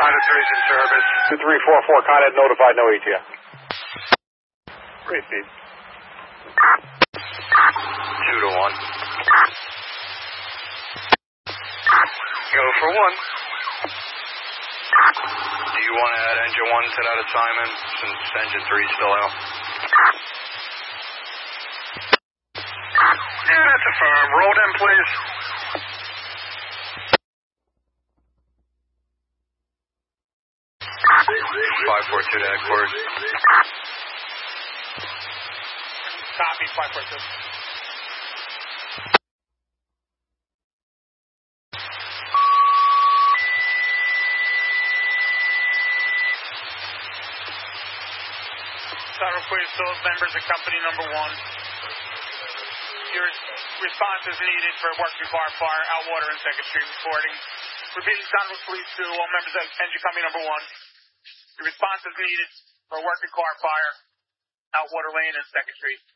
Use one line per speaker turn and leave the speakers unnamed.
Connet 3's in service.
2344 Connet notified, no ETA.
Repeat.
2 to 1. Go for 1. Do you want to add engine 1 to that assignment since engine 3 is still out? Yeah, that's affirmed. Roll them, please. 542 to headquarters.
Copy, 542. Tower request those members of company number 1. Your response is needed for working car fire, Outwater and 2nd Street reporting. Repeating Conway Police to all members of engine company number 1. Your response is needed for working car fire, Outwater Lane and 2nd Street.